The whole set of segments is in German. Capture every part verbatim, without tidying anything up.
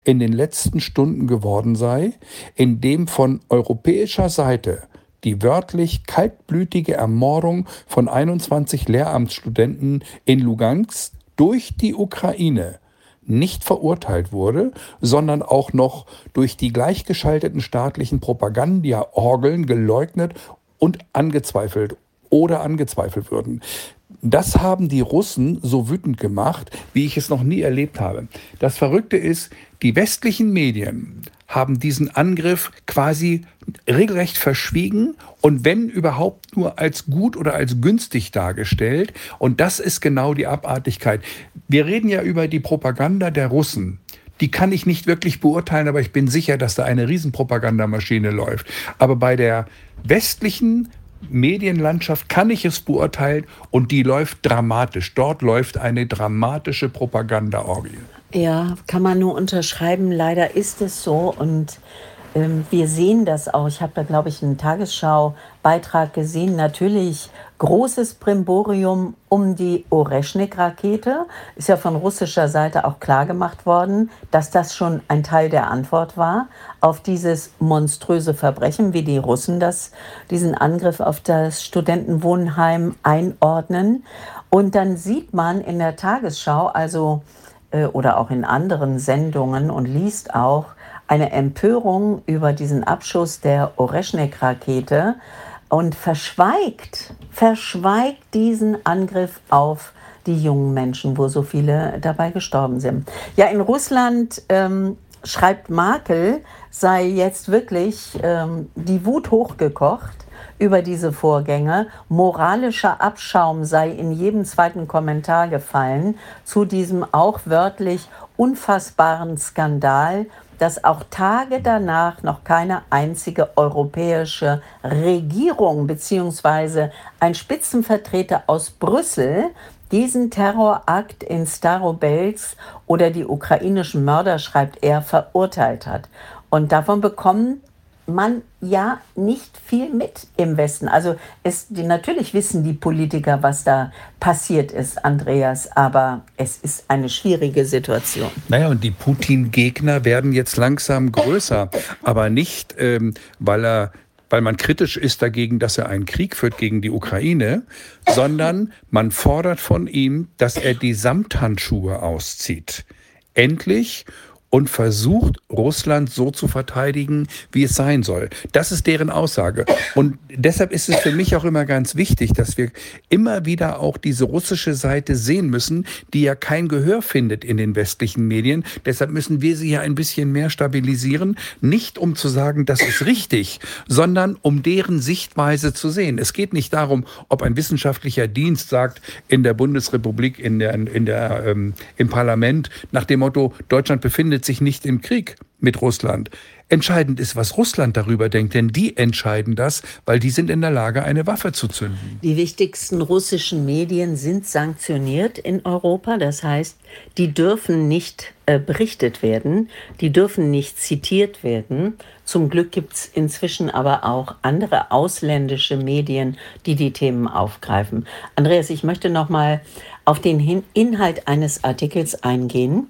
in den letzten Stunden geworden sei, in dem von europäischer Seite die wörtlich kaltblütige Ermordung von einundzwanzig Lehramtsstudenten in Lugansk durch die Ukraine nicht verurteilt wurde, sondern auch noch durch die gleichgeschalteten staatlichen Propagandaorgeln geleugnet und angezweifelt oder angezweifelt würden. Das haben die Russen so wütend gemacht, wie ich es noch nie erlebt habe. Das Verrückte ist, die westlichen Medien haben diesen Angriff quasi regelrecht verschwiegen und wenn überhaupt nur als gut oder als günstig dargestellt. Und das ist genau die Abartigkeit. Wir reden ja über die Propaganda der Russen. Die kann ich nicht wirklich beurteilen, aber ich bin sicher, dass da eine Riesenpropagandamaschine läuft. Aber bei der westlichen Medienlandschaft kann ich es beurteilen und die läuft dramatisch. Dort läuft eine dramatische Propagandaorgie. Ja, kann man nur unterschreiben. Leider ist es so und ähm, wir sehen das auch. Ich habe da, glaube ich, einen Tagesschau-Beitrag gesehen. Natürlich großes Brimborium um die Oreschnik-Rakete. Ist ja von russischer Seite auch klar gemacht worden, dass das schon ein Teil der Antwort war auf dieses monströse Verbrechen, wie die Russen das, diesen Angriff auf das Studentenwohnheim einordnen. Und dann sieht man in der Tagesschau, also äh, oder auch in anderen Sendungen und liest auch eine Empörung über diesen Abschuss der Oreschnik-Rakete und verschweigt, verschweigt diesen Angriff auf die jungen Menschen, wo so viele dabei gestorben sind. Ja, in Russland ähm, schreibt Merkel, sei jetzt wirklich ähm, die Wut hochgekocht über diese Vorgänge. Moralischer Abschaum sei in jedem zweiten Kommentar gefallen zu diesem auch wörtlich unfassbaren Skandal, dass auch Tage danach noch keine einzige europäische Regierung bzw. ein Spitzenvertreter aus Brüssel diesen Terrorakt in Starobelsk oder die ukrainischen Mörder, schreibt er, verurteilt hat. Und davon bekommt man ja nicht viel mit im Westen. Also es, die, natürlich wissen die Politiker, was da passiert ist, Andreas, aber es ist eine schwierige Situation. Naja, und die Putin-Gegner werden jetzt langsam größer, aber nicht, ähm, weil er weil man kritisch ist dagegen, dass er einen Krieg führt gegen die Ukraine, sondern man fordert von ihm, dass er die Samthandschuhe auszieht. Endlich. Und versucht, Russland so zu verteidigen, wie es sein soll. Das ist deren Aussage. Und deshalb ist es für mich auch immer ganz wichtig, dass wir immer wieder auch diese russische Seite sehen müssen, die ja kein Gehör findet in den westlichen Medien. Deshalb müssen wir sie ja ein bisschen mehr stabilisieren. Nicht um zu sagen, das ist richtig, sondern um deren Sichtweise zu sehen. Es geht nicht darum, ob ein wissenschaftlicher Dienst sagt, in der Bundesrepublik, in der, in der, ähm, im Parlament, nach dem Motto, Deutschland befindet sich nicht im Krieg mit Russland. Entscheidend ist, was Russland darüber denkt, denn die entscheiden das, weil die sind in der Lage, eine Waffe zu zünden. Die wichtigsten russischen Medien sind sanktioniert in Europa, das heißt, die dürfen nicht äh, berichtet werden, die dürfen nicht zitiert werden. Zum Glück gibt es inzwischen aber auch andere ausländische Medien, die die Themen aufgreifen. Andreas, ich möchte noch mal auf den Hin- Inhalt eines Artikels eingehen.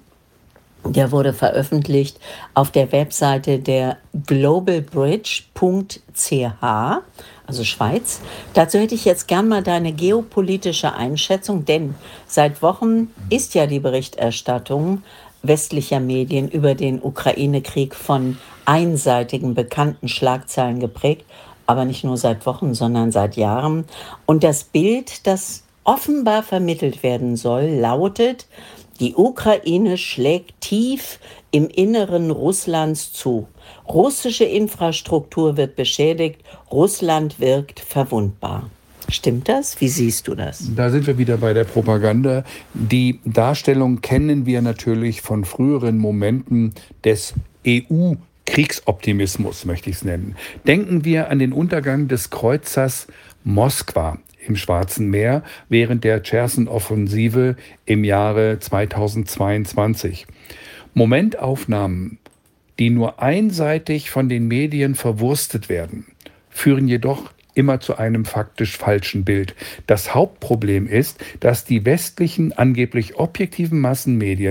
Der wurde veröffentlicht auf der Webseite der globalbridge punkt c h, also Schweiz. Dazu hätte ich jetzt gern mal deine geopolitische Einschätzung, denn seit Wochen ist ja die Berichterstattung westlicher Medien über den Ukraine-Krieg von einseitigen bekannten Schlagzeilen geprägt, aber nicht nur seit Wochen, sondern seit Jahren. Und das Bild, das offenbar vermittelt werden soll, lautet: Die Ukraine schlägt tief im Inneren Russlands zu. Russische Infrastruktur wird beschädigt. Russland wirkt verwundbar. Stimmt das? Wie siehst du das? Da sind wir wieder bei der Propaganda. Die Darstellung kennen wir natürlich von früheren Momenten des E U-Kriegsoptimismus, möchte ich es nennen. Denken wir an den Untergang des Kreuzers Moskwa im Schwarzen Meer während der Cherson-Offensive im Jahre zweitausendzweiundzwanzig. Momentaufnahmen, die nur einseitig von den Medien verwurstet werden, führen jedoch immer zu einem faktisch falschen Bild. Das Hauptproblem ist, dass die westlichen, angeblich objektiven Massenmedien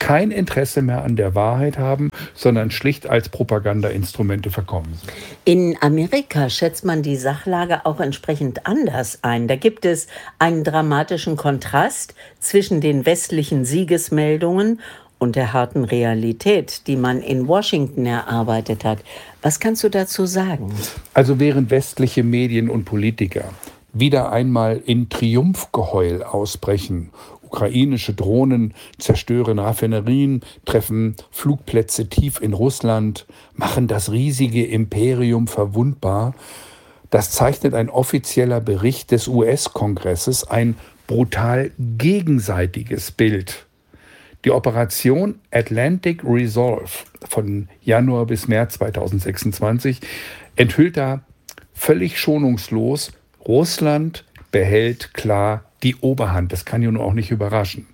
kein Interesse mehr an der Wahrheit haben, sondern schlicht als Propagandainstrumente verkommen sind. In Amerika schätzt man die Sachlage auch entsprechend anders ein. Da gibt es einen dramatischen Kontrast zwischen den westlichen Siegesmeldungen und der harten Realität, die man in Washington erarbeitet hat. Was kannst du dazu sagen? Also während westliche Medien und Politiker wieder einmal in Triumphgeheul ausbrechen, ukrainische Drohnen zerstören Raffinerien, treffen Flugplätze tief in Russland, machen das riesige Imperium verwundbar. Das zeichnet ein offizieller Bericht des U S-Kongresses, ein brutal gegenseitiges Bild. Die Operation Atlantic Resolve von Januar bis März zweitausendsechsundzwanzig enthüllt da völlig schonungslos: Russland behält klar die Oberhand. Das kann ja nun auch nicht überraschen.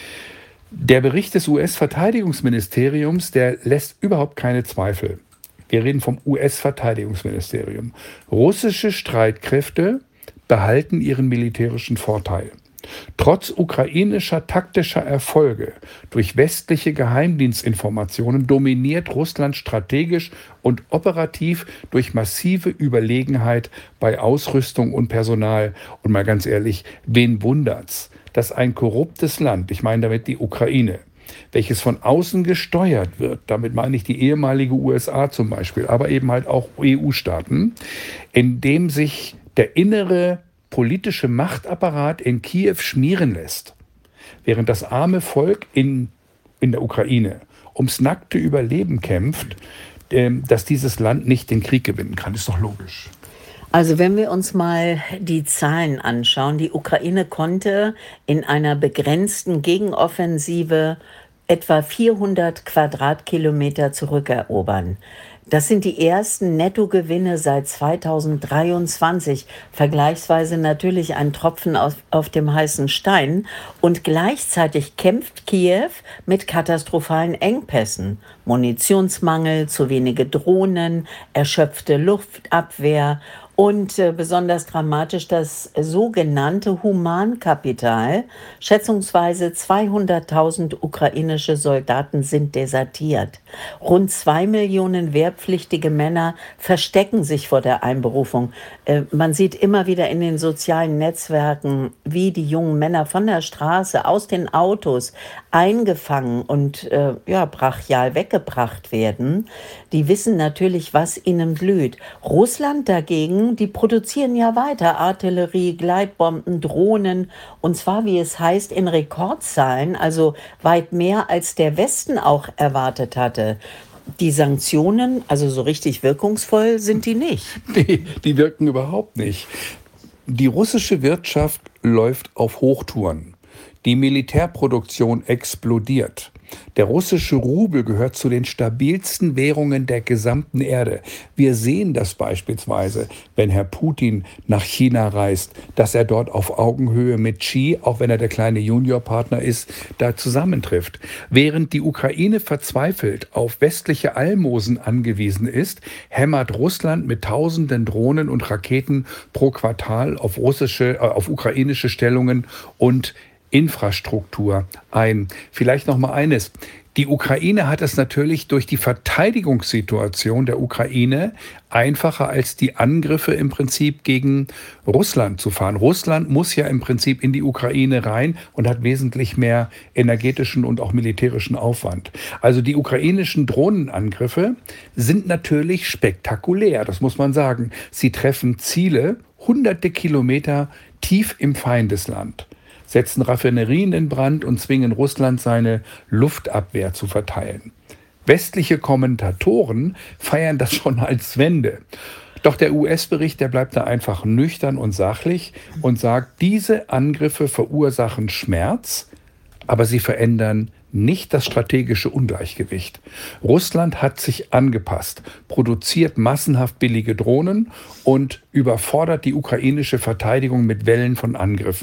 Der Bericht des U S-Verteidigungsministeriums, der lässt überhaupt keine Zweifel. Wir reden vom U S-Verteidigungsministerium. Russische Streitkräfte behalten ihren militärischen Vorteil. Trotz ukrainischer taktischer Erfolge durch westliche Geheimdienstinformationen dominiert Russland strategisch und operativ durch massive Überlegenheit bei Ausrüstung und Personal. Und mal ganz ehrlich, wen wundert's, dass ein korruptes Land, ich meine damit die Ukraine, welches von außen gesteuert wird, damit meine ich die ehemalige U S A zum Beispiel, aber eben halt auch E U-Staaten, in dem sich der innere politische Machtapparat in Kiew schmieren lässt, während das arme Volk in, in der Ukraine ums nackte Überleben kämpft, äh, dass dieses Land nicht den Krieg gewinnen kann. Ist doch logisch. Also wenn wir uns mal die Zahlen anschauen, die Ukraine konnte in einer begrenzten Gegenoffensive etwa vierhundert Quadratkilometer zurückerobern. Das sind die ersten Nettogewinne seit zweitausenddreiundzwanzig. Vergleichsweise natürlich ein Tropfen auf, auf dem heißen Stein. Und gleichzeitig kämpft Kiew mit katastrophalen Engpässen. Munitionsmangel, zu wenige Drohnen, erschöpfte Luftabwehr und äh, besonders dramatisch das sogenannte Humankapital. Schätzungsweise zweihunderttausend ukrainische Soldaten sind desertiert. Rund zwei Millionen wehrpflichtige Männer verstecken sich vor der Einberufung. Äh, man sieht immer wieder in den sozialen Netzwerken, wie die jungen Männer von der Straße, aus den Autos eingefangen und äh, ja, brachial weggebracht werden. Die wissen natürlich, was ihnen blüht. Russland dagegen, die produzieren ja weiter Artillerie, Gleitbomben, Drohnen, und zwar, wie es heißt, in Rekordzahlen, also weit mehr als der Westen auch erwartet hatte. Die Sanktionen, also so richtig wirkungsvoll sind die nicht. Nee, die wirken überhaupt nicht. Die russische Wirtschaft läuft auf Hochtouren. Die Militärproduktion explodiert. Der russische Rubel gehört zu den stabilsten Währungen der gesamten Erde. Wir sehen das beispielsweise, wenn Herr Putin nach China reist, dass er dort auf Augenhöhe mit Xi, auch wenn er der kleine Juniorpartner ist, da zusammentrifft. Während die Ukraine verzweifelt auf westliche Almosen angewiesen ist, hämmert Russland mit tausenden Drohnen und Raketen pro Quartal auf russische, äh, auf ukrainische Stellungen und Infrastruktur ein. Vielleicht noch mal eines. Die Ukraine hat es natürlich durch die Verteidigungssituation der Ukraine einfacher als die Angriffe im Prinzip gegen Russland zu fahren. Russland muss ja im Prinzip in die Ukraine rein und hat wesentlich mehr energetischen und auch militärischen Aufwand. Also die ukrainischen Drohnenangriffe sind natürlich spektakulär, das muss man sagen. Sie treffen Ziele hunderte Kilometer tief im Feindesland, setzen Raffinerien in Brand und zwingen Russland, seine Luftabwehr zu verteilen. Westliche Kommentatoren feiern das schon als Wende. Doch der U S-Bericht, der bleibt da einfach nüchtern und sachlich und sagt, diese Angriffe verursachen Schmerz, aber sie verändern nicht das strategische Ungleichgewicht. Russland hat sich angepasst, produziert massenhaft billige Drohnen und überfordert die ukrainische Verteidigung mit Wellen von Angriffen.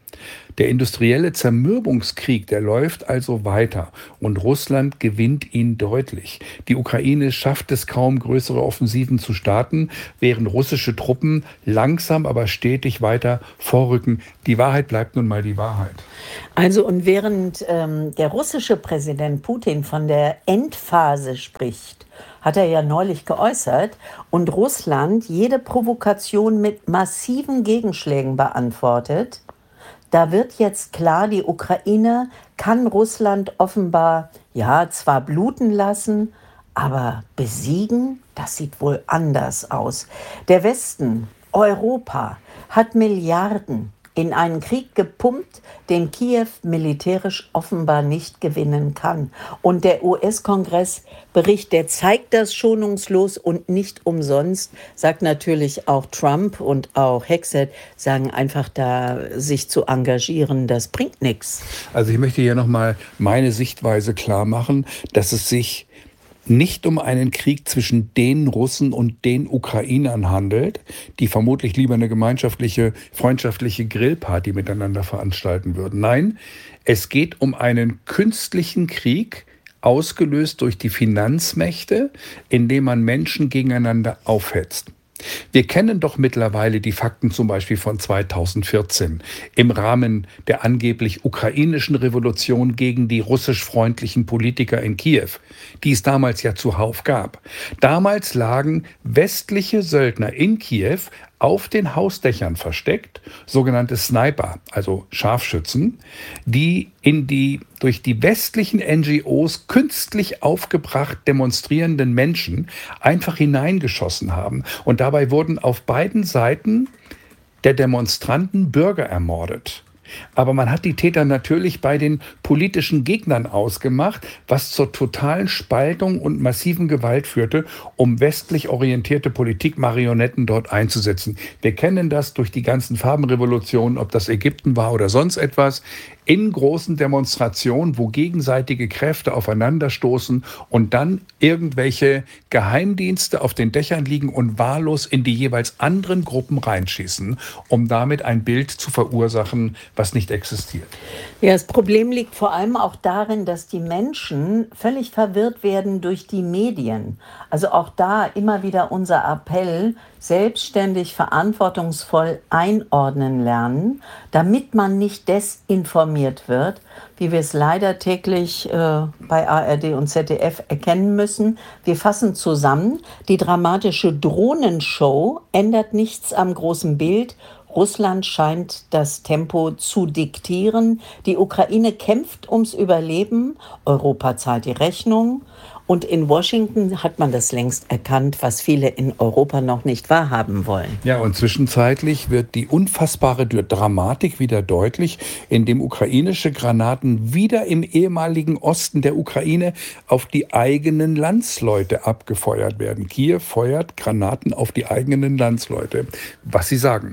Der industrielle Zermürbungskrieg, der läuft also weiter und Russland gewinnt ihn deutlich. Die Ukraine schafft es kaum, größere Offensiven zu starten, während russische Truppen langsam, aber stetig weiter vorrücken. Die Wahrheit bleibt nun mal die Wahrheit. Also und während ähm, der russische Präsident Putin von der Endphase spricht, hat er ja neulich geäußert, und Russland jede Provokation mit massiven Gegenschlägen beantwortet, da wird jetzt klar, die Ukraine kann Russland offenbar, ja, zwar bluten lassen, aber besiegen, das sieht wohl anders aus. Der Westen, Europa, hat Milliarden in einen Krieg gepumpt, den Kiew militärisch offenbar nicht gewinnen kann. Und der U S-Kongressbericht, der zeigt das schonungslos und nicht umsonst, sagt natürlich auch Trump und auch Hexet, sagen einfach da, sich zu engagieren, das bringt nichts. Also ich möchte hier nochmal meine Sichtweise klar machen, dass es sich nicht um einen Krieg zwischen den Russen und den Ukrainern handelt, die vermutlich lieber eine gemeinschaftliche, freundschaftliche Grillparty miteinander veranstalten würden. Nein, es geht um einen künstlichen Krieg, ausgelöst durch die Finanzmächte, indem man Menschen gegeneinander aufhetzt. Wir kennen doch mittlerweile die Fakten zum Beispiel von zweitausendvierzehn im Rahmen der angeblich ukrainischen Revolution gegen die russisch-freundlichen Politiker in Kiew, die es damals ja zuhauf gab. Damals lagen westliche Söldner in Kiew auf den Hausdächern versteckt, sogenannte Sniper, also Scharfschützen, die in die durch die westlichen N G Os künstlich aufgebracht demonstrierenden Menschen einfach hineingeschossen haben. Und dabei wurden auf beiden Seiten der Demonstranten Bürger ermordet. Aber man hat die Täter natürlich bei den politischen Gegnern ausgemacht, was zur totalen Spaltung und massiven Gewalt führte, um westlich orientierte Politikmarionetten dort einzusetzen. Wir kennen das durch die ganzen Farbenrevolutionen, ob das Ägypten war oder sonst etwas, in großen Demonstrationen, wo gegenseitige Kräfte aufeinanderstoßen und dann irgendwelche Geheimdienste auf den Dächern liegen und wahllos in die jeweils anderen Gruppen reinschießen, um damit ein Bild zu verursachen, was nicht existiert. Ja, das Problem liegt vor allem auch darin, dass die Menschen völlig verwirrt werden durch die Medien. Also auch da immer wieder unser Appell, selbstständig, verantwortungsvoll einordnen lernen, damit man nicht desinformiert wird, wie wir es leider täglich äh, bei A R D und Z D F erkennen müssen. Wir fassen zusammen, die dramatische Drohnenshow ändert nichts am großen Bild. Russland scheint das Tempo zu diktieren. Die Ukraine kämpft ums Überleben. Europa zahlt die Rechnung. Und in Washington hat man das längst erkannt, was viele in Europa noch nicht wahrhaben wollen. Ja, und zwischenzeitlich wird die unfassbare Dramatik wieder deutlich, indem ukrainische Granaten wieder im ehemaligen Osten der Ukraine auf die eigenen Landsleute abgefeuert werden. Kiew feuert Granaten auf die eigenen Landsleute. Was sie sagen.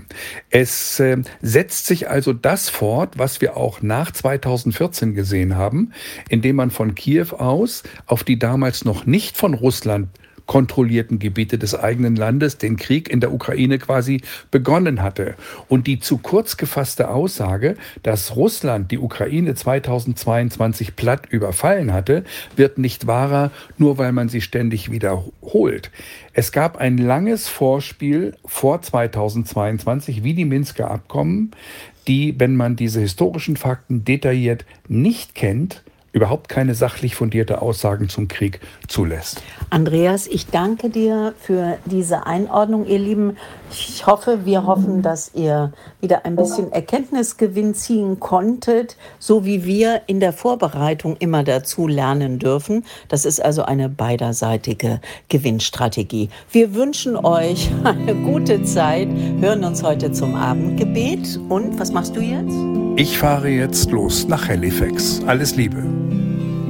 Es äh, setzt sich also das fort, was wir auch nach zweitausendvierzehn gesehen haben, indem man von Kiew aus auf die damals noch nicht von Russland kontrollierten Gebiete des eigenen Landes den Krieg in der Ukraine quasi begonnen hatte. Und die zu kurz gefasste Aussage, dass Russland die Ukraine zweitausendzweiundzwanzig platt überfallen hatte, wird nicht wahrer, nur weil man sie ständig wiederholt. Es gab ein langes Vorspiel vor zweitausendzweiundzwanzig, wie die Minsker Abkommen, die, wenn man diese historischen Fakten detailliert nicht kennt, überhaupt keine sachlich fundierte Aussagen zum Krieg zulässt. Andreas, ich danke dir für diese Einordnung, ihr Lieben. Ich hoffe, wir hoffen, dass ihr wieder ein bisschen Erkenntnisgewinn ziehen konntet, so wie wir in der Vorbereitung immer dazu lernen dürfen. Das ist also eine beiderseitige Gewinnstrategie. Wir wünschen euch eine gute Zeit, hören uns heute zum Abendgebet. Und was machst du jetzt? Ich fahre jetzt los nach Halifax. Alles Liebe.